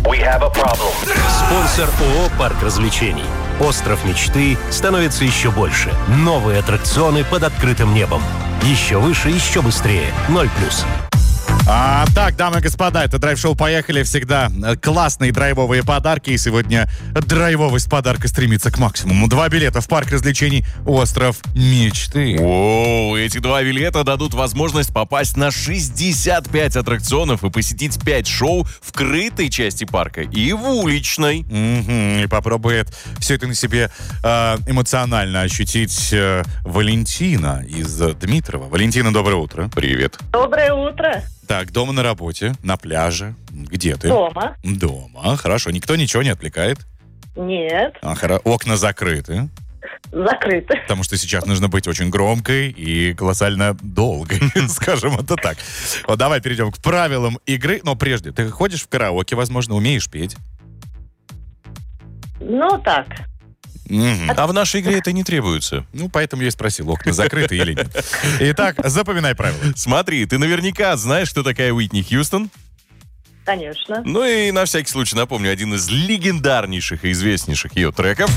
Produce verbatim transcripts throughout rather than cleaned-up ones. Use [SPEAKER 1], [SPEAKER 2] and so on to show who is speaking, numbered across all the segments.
[SPEAKER 1] we have a problem.
[SPEAKER 2] Спонсор ООО «Парк развлечений». Остров мечты становится еще больше. Новые аттракционы под открытым небом. Еще выше, еще быстрее. Ноль плюс.
[SPEAKER 3] А, так, дамы и господа, это драйв-шоу «Поехали». Всегда классные драйвовые подарки. И сегодня драйвовость подарка стремится к максимуму. Два билета в парк развлечений «Остров мечты».
[SPEAKER 4] О, эти два билета дадут возможность попасть на шестьдесят пять аттракционов и посетить пять шоу в крытой части парка и в уличной.
[SPEAKER 3] Угу, и попробует все это на себе э, эмоционально ощутить э, Валентина из Дмитрова. Валентина, доброе утро.
[SPEAKER 4] Привет.
[SPEAKER 5] Доброе утро.
[SPEAKER 3] Так, дома, на работе, на пляже. Где ты?
[SPEAKER 5] Дома.
[SPEAKER 3] Дома. Хорошо. Никто ничего не отвлекает?
[SPEAKER 5] Нет.
[SPEAKER 3] А, хоро... Окна закрыты.
[SPEAKER 5] Закрыто.
[SPEAKER 3] Потому что сейчас нужно быть очень громкой и колоссально долгой, скажем это так. Вот давай перейдем к правилам игры. Но прежде, ты ходишь в караоке, возможно, умеешь петь?
[SPEAKER 5] Ну, так.
[SPEAKER 3] Мгм.
[SPEAKER 4] А в нашей игре это не требуется.
[SPEAKER 3] Ну, поэтому я и спросил, окна закрыты или нет. Итак, запоминай правила.
[SPEAKER 4] Смотри, ты наверняка знаешь, кто такая Уитни Хьюстон.
[SPEAKER 5] Конечно.
[SPEAKER 4] Ну и на всякий случай напомню один из легендарнейших и известнейших ее треков.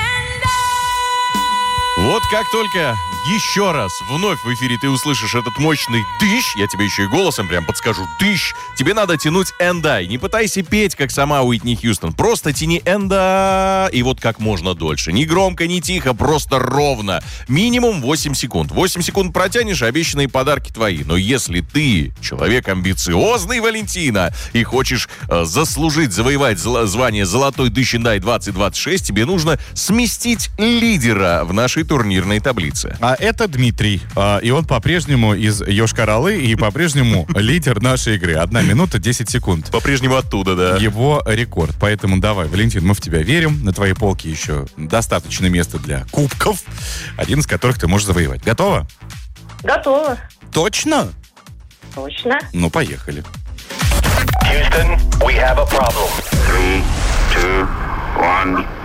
[SPEAKER 4] Вот как только еще раз вновь в эфире ты услышишь этот мощный дыщ, я тебе еще и голосом прям подскажу, дыщ, тебе надо тянуть and I. Не пытайся петь, как сама Уитни Хьюстон. Просто тяни and I, и вот как можно дольше. Не громко, не тихо, просто ровно. Минимум восемь секунд. восемь секунд протянешь, обещанные подарки твои. Но если ты человек амбициозный, Валентина, и хочешь э, заслужить, завоевать зла- звание «Золотой дыщ and I двадцать двадцать шесть», тебе нужно сместить лидера в нашей турнирной таблице.
[SPEAKER 3] А это Дмитрий, а, и он по-прежнему из Йошкар-Олы и по-прежнему лидер нашей игры. Одна минута, десять секунд.
[SPEAKER 4] По-прежнему оттуда, да.
[SPEAKER 3] Его рекорд. Поэтому давай, Валентин, мы в тебя верим. На твоей полке еще достаточно места для кубков, один из которых ты можешь завоевать. Готова?
[SPEAKER 5] Готово.
[SPEAKER 3] Точно?
[SPEAKER 5] Точно.
[SPEAKER 3] Ну, поехали.
[SPEAKER 1] Houston, we have a problem.
[SPEAKER 6] Three, two, one.